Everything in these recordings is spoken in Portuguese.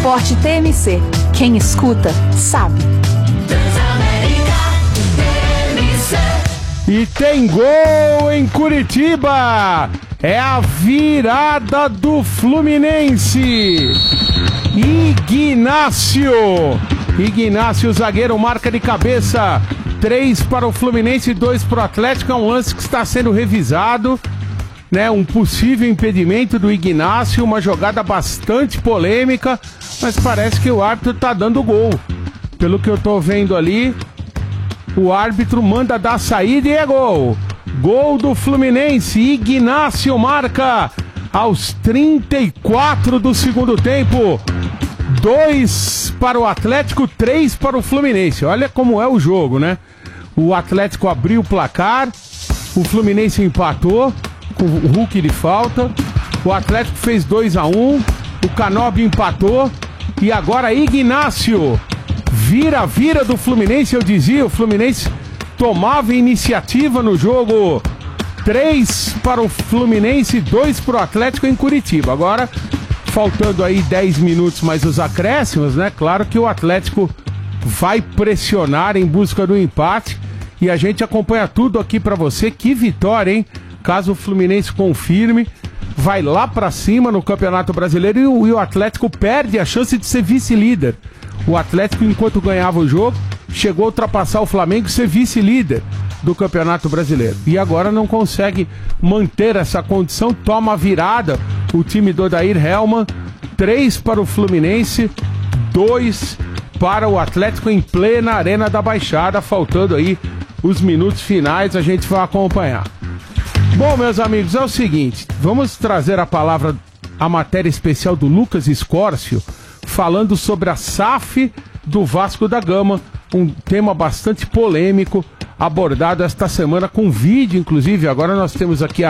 Esporte TMC. Quem escuta, sabe. E tem gol em Curitiba! É a virada do Fluminense! Ignácio, zagueiro, marca de cabeça. 3 para o Fluminense e 2 para o Atlético. É um lance que está sendo revisado, né? Um possível impedimento do Ignácio, uma jogada bastante polêmica, mas parece que o árbitro está dando gol. Pelo que eu estou vendo ali, o árbitro manda dar saída e é gol. Gol do Fluminense. Ignácio marca aos 34 do segundo tempo. 2 para o Atlético, 3 para o Fluminense. Olha como é o jogo, né? O Atlético abriu o placar, o Fluminense empatou com o Hulk de falta. O Atlético fez 2-1, o Canóbio empatou e agora Ignácio vira do Fluminense. Eu dizia, o Fluminense tomava iniciativa no jogo. 3 para o Fluminense, 2 para o Atlético em Curitiba. Agora, faltando aí 10 minutos mais os acréscimos, né? Claro que o Atlético vai pressionar em busca do empate e a gente acompanha tudo aqui pra você. Que vitória, hein? Caso o Fluminense confirme, vai lá pra cima no Campeonato Brasileiro e o Atlético perde a chance de ser vice-líder. O Atlético, enquanto ganhava o jogo, chegou a ultrapassar o Flamengo e ser vice-líder do Campeonato Brasileiro. E agora não consegue manter essa condição, toma a virada o time do Odair Hellmann. 3 para o Fluminense, 2 para o Atlético em plena Arena da Baixada, faltando aí os minutos finais, a gente vai acompanhar. Bom, meus amigos, é o seguinte, vamos trazer a palavra, a matéria especial do Lucas Escórcio, falando sobre a SAF do Vasco da Gama, um tema bastante polêmico, abordado esta semana com vídeo, inclusive. Agora nós temos aqui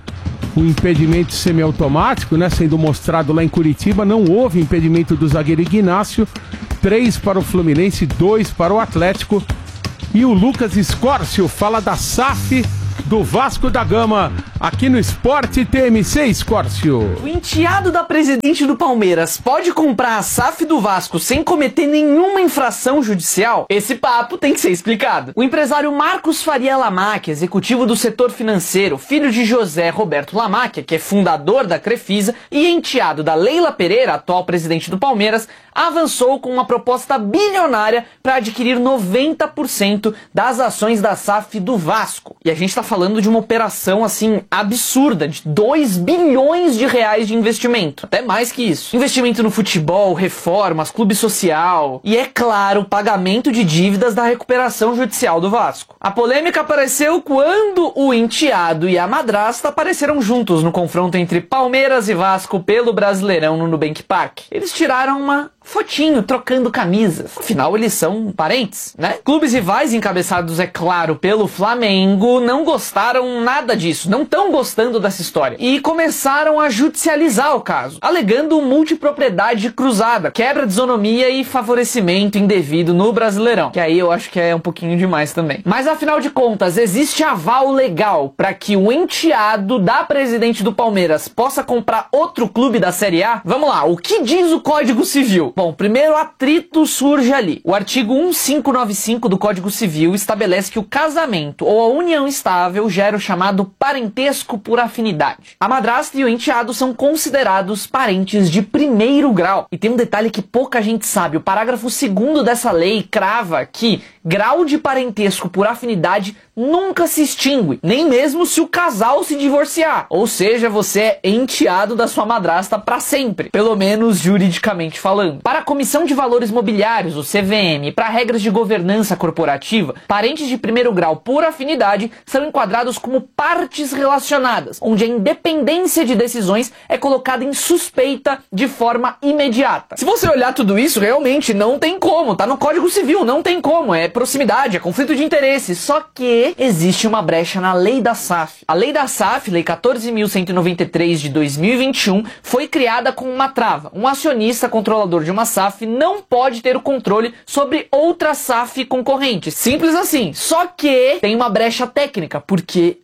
o impedimento semiautomático, né, sendo mostrado lá em Curitiba. Não houve impedimento do zagueiro Ignácio. 3 para o Fluminense, 2 para o Atlético. E o Lucas Escórcio fala da SAF do Vasco da Gama, aqui no Esporte TMC. Escórcio. O enteado da presidente do Palmeiras pode comprar a SAF do Vasco sem cometer nenhuma infração judicial? Esse papo tem que ser explicado. O empresário Marcos Faria Lamacchia, executivo do setor financeiro, filho de José Roberto Lamacchia, que é fundador da Crefisa, e enteado da Leila Pereira, atual presidente do Palmeiras, avançou com uma proposta bilionária para adquirir 90% das ações da SAF do Vasco. E a gente tá falando de uma operação, assim, absurda, de 2 bilhões de reais de investimento. Até mais que isso. Investimento no futebol, reformas, clube social e, é claro, pagamento de dívidas da recuperação judicial do Vasco. A polêmica apareceu quando o enteado e a madrasta apareceram juntos no confronto entre Palmeiras e Vasco pelo Brasileirão no Nubank Park. Eles tiraram uma fotinho trocando camisas. Afinal, eles são parentes, né? Clubes rivais, encabeçados, é claro, pelo Flamengo, não gostaram nada disso, não estão gostando dessa história. E começaram a judicializar o caso, alegando multipropriedade cruzada, quebra de isonomia e favorecimento indevido no Brasileirão. Que aí eu acho que é um pouquinho demais também. Mas afinal de contas, existe aval legal para que o enteado da presidente do Palmeiras possa comprar outro clube da Série A? Vamos lá, o que diz o Código Civil? Bom, primeiro atrito surge ali. O artigo 1595 do Código Civil estabelece que o casamento ou a união estável gera o chamado parentesco por afinidade. A madrasta e o enteado são considerados parentes de primeiro grau. E tem um detalhe que pouca gente sabe. O parágrafo 2º dessa lei crava que grau de parentesco por afinidade nunca se extingue, nem mesmo se o casal se divorciar. Ou seja, você é enteado da sua madrasta para sempre, pelo menos juridicamente falando. Para a Comissão de Valores Mobiliários, o CVM, e para regras de governança corporativa, parentes de primeiro grau por afinidade são enquadrados como partes relacionadas, onde a independência de decisões é colocada em suspeita de forma imediata. Se você olhar tudo isso, realmente não tem como, tá no Código Civil, não tem como, é proximidade, é conflito de interesse, só que existe uma brecha na Lei da SAF. A Lei da SAF, Lei 14.193 de 2021, foi criada com uma trava. Um acionista controlador de uma SAF não pode ter o controle sobre outra SAF concorrente. Simples assim. Só que tem uma brecha técnica, porque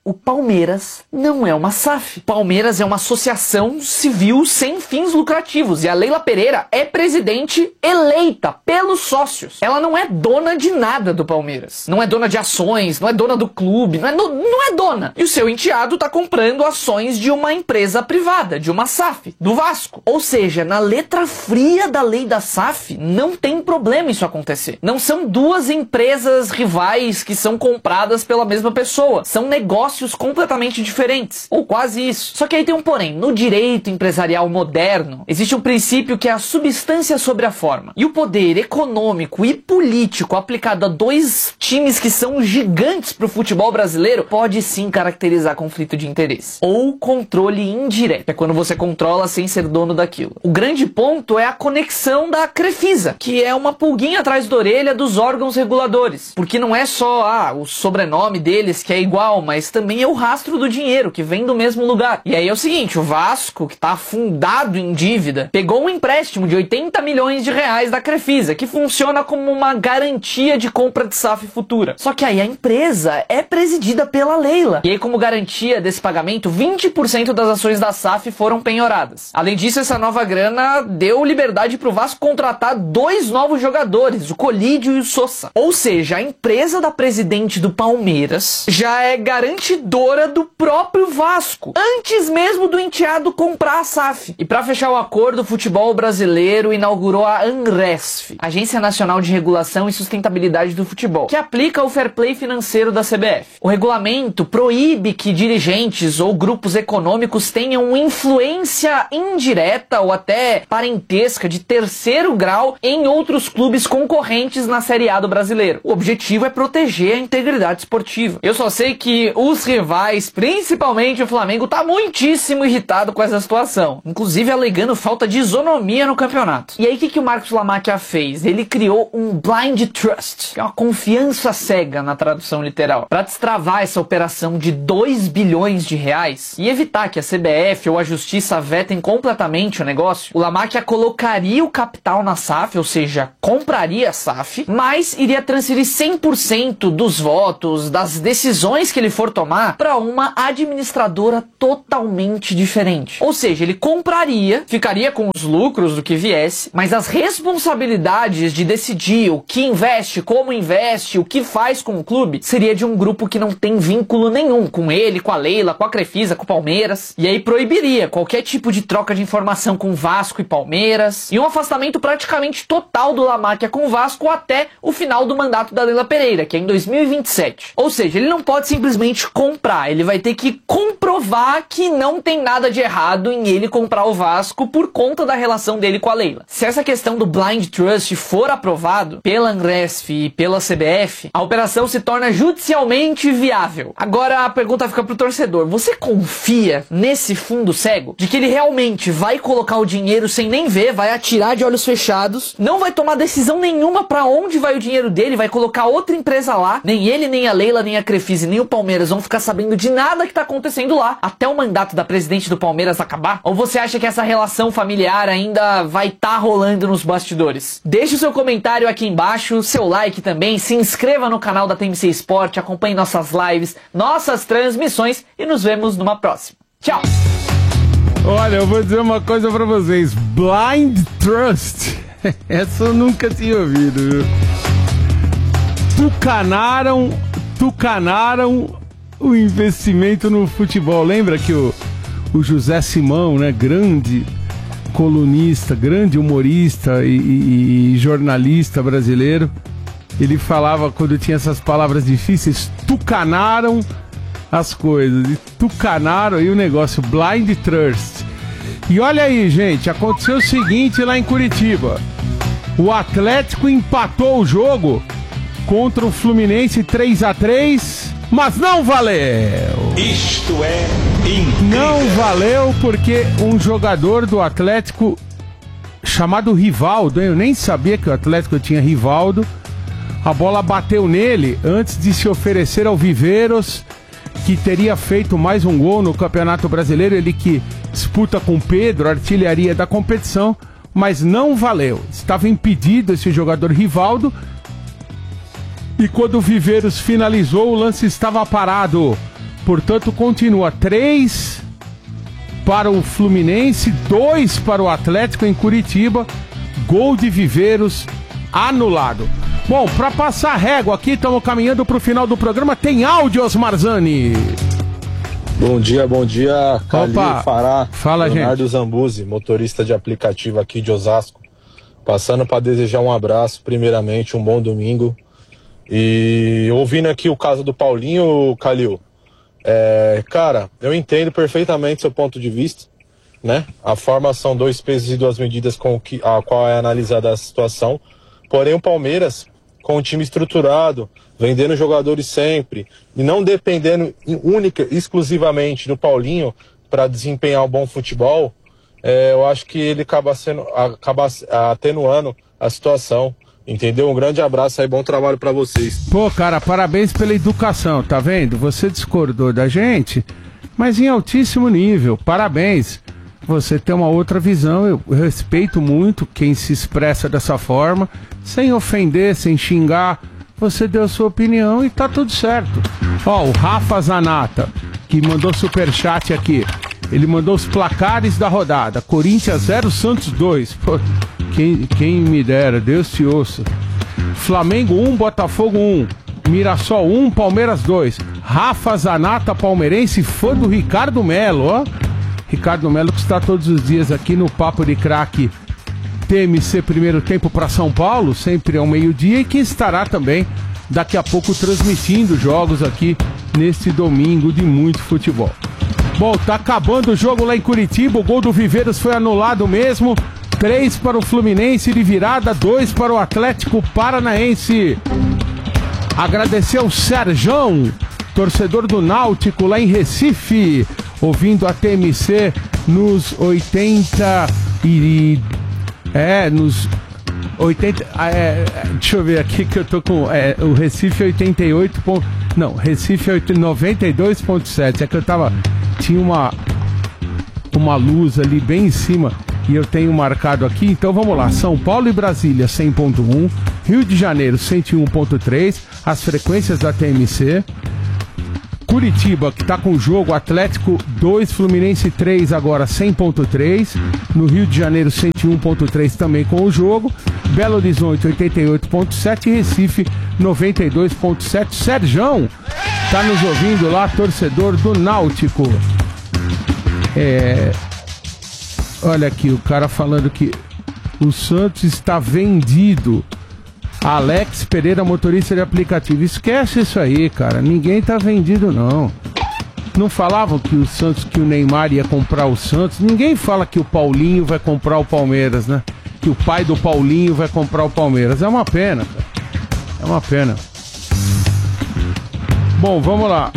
o Palmeiras não é uma SAF. Palmeiras é uma associação civil sem fins lucrativos e a Leila Pereira é presidente eleita pelos sócios. Ela não é dona de nada do Palmeiras. Não é dona de ações, não é dona do clube, não é dona. E o seu enteado tá comprando ações de uma empresa privada, de uma SAF, do Vasco. Ou seja, na letra fria da lei da SAF, não tem problema isso acontecer. Não são duas empresas rivais que são compradas pela mesma pessoa. São negócios completamente diferentes, ou quase isso. Só que aí tem um porém. No direito empresarial moderno, existe um princípio que é a substância sobre a forma. E o poder econômico e político aplicado a dois times que são gigantes pro futebol brasileiro pode sim caracterizar conflito de interesse. Ou controle indireto, que é quando você controla sem ser dono daquilo. O grande ponto é a conexão da Crefisa, que é uma pulguinha atrás da orelha dos órgãos reguladores. Porque não é só o sobrenome deles que é igual, mas também é o rastro do dinheiro, que vem do mesmo lugar. E aí é o seguinte, o Vasco, que tá afundado em dívida, pegou um empréstimo de 80 milhões de reais da Crefisa, que funciona como uma garantia de compra de SAF futura. Só que aí a empresa é presidida pela Leila. E aí, como garantia desse pagamento, 20% das ações da SAF foram penhoradas. Além disso, essa nova grana deu liberdade pro Vasco contratar 2 novos jogadores, o Colídio e o Sosa. Ou seja, a empresa da presidente do Palmeiras já é garantidora do próprio Vasco, antes mesmo do enteado comprar a SAF. E para fechar o acordo, o futebol brasileiro inaugurou a ANRESF, Agência Nacional de Regulação e Sustentabilidade do Futebol, que aplica o fair play financeiro da CBF. O regulamento proíbe que dirigentes ou grupos econômicos tenham influência indireta ou até parentesca de terceiro grau em outros clubes concorrentes na Série A do brasileiro. O objetivo é proteger a integridade esportiva. Eu só sei que os rivais, principalmente o Flamengo, tá muitíssimo irritado com essa situação, inclusive alegando falta de isonomia no campeonato. E aí o que o Marcos Lamacchia fez? Ele criou um blind trust, que é uma confiança cega na tradução literal, para destravar essa operação de 2 bilhões de reais e evitar que a CBF ou a Justiça vetem completamente o negócio. O Lamacchia colocaria o capital na SAF, ou seja, compraria a SAF, mas iria transferir 100% dos votos, das decisões que ele for tomar para uma administradora totalmente diferente. Ou seja, ele compraria, ficaria com os lucros do que viesse, mas as responsabilidades de decidir o que investe, como investe, o que faz com o clube, seria de um grupo que não tem vínculo nenhum com ele, com a Leila, com a Crefisa, com o Palmeiras. E aí proibiria qualquer tipo de troca de informação com Vasco e Palmeiras, e um afastamento praticamente total do Lamacchia com o Vasco até o final do mandato da Leila Pereira, que é em 2027. Ou seja, ele não pode simplesmente comprar, ele vai ter que comprovar que não tem nada de errado em ele comprar o Vasco por conta da relação dele com a Leila. Se essa questão do blind trust for aprovado pela ANRESF e pela CBF, a operação se torna judicialmente viável. Agora a pergunta fica pro torcedor: você confia nesse fundo cego? De que ele realmente vai colocar o dinheiro sem nem ver, vai atirar de olhos fechados, não vai tomar decisão nenhuma pra onde vai o dinheiro dele, vai colocar outra empresa lá, nem ele, nem a Leila, nem a Crefisa, nem o Palmeiras vão ficar sabendo de nada que tá acontecendo lá, até o mandato da presidente do Palmeiras acabar? Ou você acha que essa relação familiar ainda vai tá rolando nos bastidores? Deixe o seu comentário aqui embaixo, seu like também, se inscreva no canal da TMC Sport, acompanhe nossas lives, nossas transmissões e nos vemos numa próxima. Tchau! Olha, eu vou dizer uma coisa pra vocês, blind trust, essa eu nunca tinha ouvido, viu? Tucanaram o investimento no futebol. Lembra que o José Simão, né, grande colunista, grande humorista e jornalista brasileiro, ele falava, quando tinha essas palavras difíceis, tucanaram as coisas, e tucanaram aí o negócio, blind trust. E olha aí, gente, aconteceu o seguinte lá em Curitiba: o Atlético empatou o jogo contra o Fluminense 3-3, mas não valeu. Isto é incrível. Não valeu porque um jogador do Atlético chamado Rivaldo, eu nem sabia que o Atlético tinha Rivaldo, a bola bateu nele antes de se oferecer ao Viveiros, que teria feito mais um gol no Campeonato Brasileiro, ele que disputa com Pedro, a artilharia da competição, mas não valeu. Estava impedido esse jogador Rivaldo, e quando o Viveiros finalizou, o lance estava parado Portanto, continua 3 para o Fluminense, 2 para o Atlético em Curitiba. Gol de Viveiros anulado. Bom, para passar régua aqui, estamos caminhando para o final do programa. Tem áudio, Osmar Zani. Bom dia, Calil, Fará. Fala, Leonardo gente. Zambuzi, motorista de aplicativo aqui de Osasco. Passando para desejar um abraço, primeiramente, um bom domingo. E ouvindo aqui o caso do Paulinho, Calil, cara, eu entendo perfeitamente seu ponto de vista, né? A forma são 2 pesos e 2 medidas a qual é analisada a situação. Porém, o Palmeiras, com um time estruturado, vendendo jogadores sempre, e não dependendo exclusivamente do Paulinho para desempenhar um bom futebol, eu acho que ele acaba atenuando a situação. Entendeu? Um grande abraço aí, bom trabalho pra vocês. Pô, cara, parabéns pela educação, tá vendo? Você discordou da gente, mas em altíssimo nível. Parabéns. Você tem uma outra visão, eu respeito muito quem se expressa dessa forma, sem ofender, sem xingar. Você deu a sua opinião e tá tudo certo. Ó, o Rafa Zanata, que mandou superchat aqui, ele mandou os placares da rodada. Corinthians 0, Santos 2. Pô, quem me dera, Deus te ouça. Flamengo 1, Botafogo 1. Mirassol 1, Palmeiras 2. Rafa Zanata, palmeirense, fã do Ricardo Melo, ó. Ricardo Melo que está todos os dias aqui no Papo de Craque TMC Primeiro Tempo para São Paulo, sempre ao meio-dia, e que estará também daqui a pouco transmitindo jogos aqui neste domingo de muito futebol. Bom, tá acabando o jogo lá em Curitiba, o gol do Viveiros foi anulado mesmo. 3 para o Fluminense de virada, 2 para o Atlético Paranaense. Agradecer ao Serjão, torcedor do Náutico lá em Recife, ouvindo a TMC nos 80 deixa eu ver aqui que eu tô com o Recife 88. Não, Recife 92.7. É que eu tinha uma luz ali bem em cima e eu tenho marcado aqui. Então vamos lá, São Paulo e Brasília 100.1, Rio de Janeiro 101.3, as frequências da TMC. Curitiba, que está com o jogo, Atlético 2, Fluminense 3, agora 100.3. No Rio de Janeiro, 101.3 também com o jogo. Belo Horizonte, 88.7. E Recife, 92.7. Serjão está nos ouvindo lá, torcedor do Náutico. Olha aqui, o cara falando que o Santos está vendido. Alex Pereira, motorista de aplicativo. Esquece isso aí, cara. Ninguém tá vendido, não. Não falavam que o Santos, que o Neymar ia comprar o Santos? Ninguém fala que o Paulinho vai comprar o Palmeiras, né? Que o pai do Paulinho vai comprar o Palmeiras. É uma pena, cara. É uma pena. Bom, vamos lá.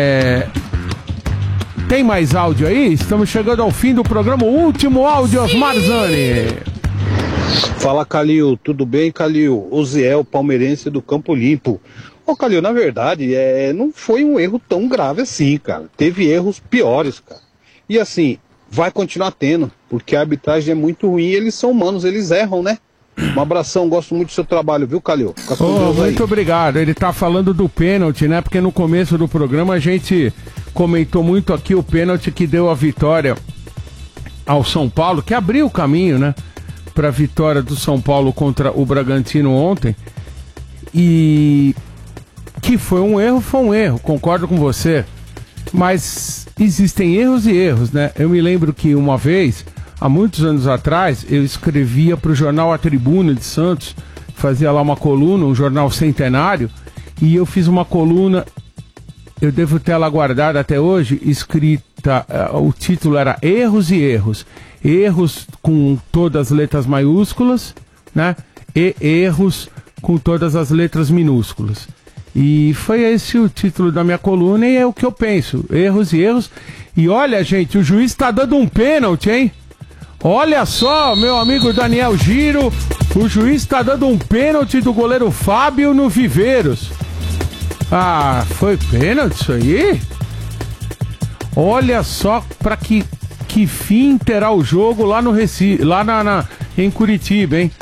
Tem mais áudio aí? Estamos chegando ao fim do programa. O último áudio, Osmar Zani. Fala, Calil, tudo bem, Calil? Oziel, palmeirense do Campo Limpo. Ô, Calil, na verdade, não foi um erro tão grave assim, cara. Teve erros piores, cara. E assim, vai continuar tendo, porque a arbitragem é muito ruim e eles são humanos, eles erram, né? Um abração, gosto muito do seu trabalho, viu, Calil? Muito obrigado. Ele tá falando do pênalti, né? Porque no começo do programa a gente comentou muito aqui o pênalti que deu a vitória ao São Paulo, que abriu o caminho, né? Para a vitória do São Paulo contra o Bragantino ontem. E que foi um erro, concordo com você. Mas existem erros e erros, né? Eu me lembro que uma vez, há muitos anos atrás, eu escrevia para o jornal A Tribuna de Santos, fazia lá uma coluna, um jornal centenário, e eu fiz uma coluna, eu devo ter ela guardada até hoje, escrita, o título era Erros e Erros. Erros com todas as letras maiúsculas, né? E erros com todas as letras minúsculas. E foi esse o título da minha coluna e é o que eu penso. Erros e erros. E olha, gente, o juiz está dando um pênalti, hein? Olha só, meu amigo Daniel Giro, o juiz está dando um pênalti do goleiro Fábio no Viveiros. Ah, foi pênalti isso aí? Olha só para que fim terá o jogo lá no Recife, lá em Curitiba, hein?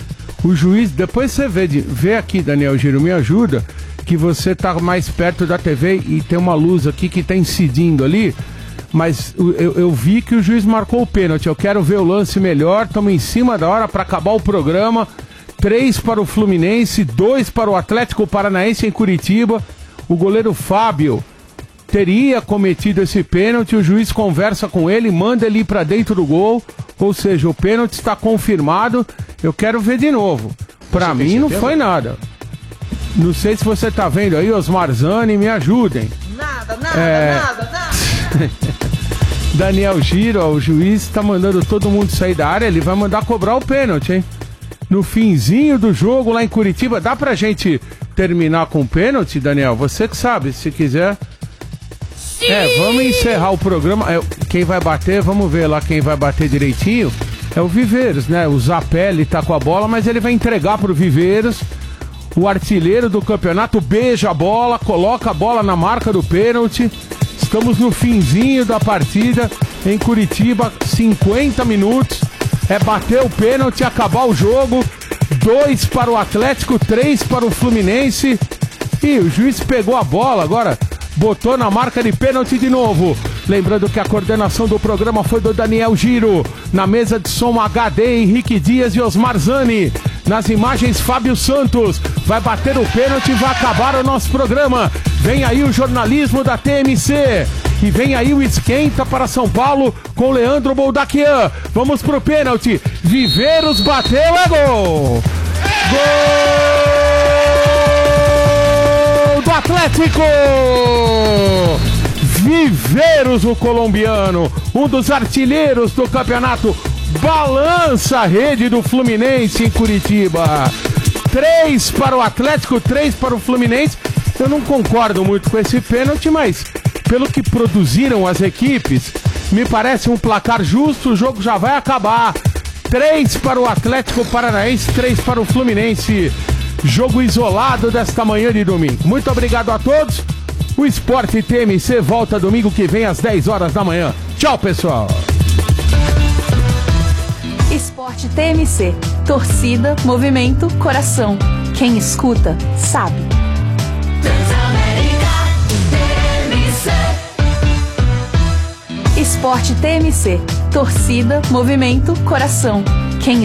O juiz, depois você vê aqui, Daniel Giro, me ajuda, que você tá mais perto da TV e tem uma luz aqui que tá incidindo ali, mas eu vi que o juiz marcou o pênalti. Eu quero ver o lance melhor, estamos em cima da hora para acabar o programa. 3 para o Fluminense, 2 para o Atlético Paranaense em Curitiba. O goleiro Fábio teria cometido esse pênalti, o juiz conversa com ele, manda ele ir para dentro do gol, ou seja, o pênalti está confirmado. Eu quero ver de novo. Para mim não foi nada. Não sei se você tá vendo aí, Osmar Zani, me ajudem. Nada. Daniel Giro, ó, o juiz tá mandando todo mundo sair da área, ele vai mandar cobrar o pênalti, hein? No finzinho do jogo lá em Curitiba, dá pra gente terminar com o pênalti, Daniel? Você que sabe, se quiser. Sim! Vamos encerrar o programa. Quem vai bater, vamos ver lá quem vai bater direitinho. É o Viveiros, né? O Zapelli tá com a bola, mas ele vai entregar pro Viveiros. O artilheiro do campeonato beija a bola, coloca a bola na marca do pênalti. Estamos no finzinho da partida em Curitiba, 50 minutos. É bater o pênalti, acabar o jogo. 2 para o Atlético, 3 para o Fluminense. E o juiz pegou a bola agora, botou na marca de pênalti de novo. Lembrando que a coordenação do programa foi do Daniel Giro. Na mesa de som HD, Henrique Dias e Osmar Zani. Nas imagens, Fábio Santos. Vai bater o pênalti e vai acabar o nosso programa. Vem aí o jornalismo da TMC. E vem aí o Esquenta para São Paulo com Leandro Boldaquian. Vamos pro pênalti. Viveiros bateu, é gol! Gol do Atlético! Viveiros, o colombiano, um dos artilheiros do campeonato, balança a rede do Fluminense em Curitiba. 3 para o Atlético, 3 para o Fluminense. Eu não concordo muito com esse pênalti, mas pelo que produziram as equipes, me parece um placar justo, o jogo já vai acabar. 3 para o Atlético Paranaense, 3 para o Fluminense. Jogo isolado desta manhã de domingo. Muito obrigado a todos. O Esporte TMC volta domingo que vem às 10 horas da manhã. Tchau, pessoal. Esporte TMC. Torcida, movimento, coração. Quem escuta, sabe. Esporte TMC. Torcida, movimento, coração.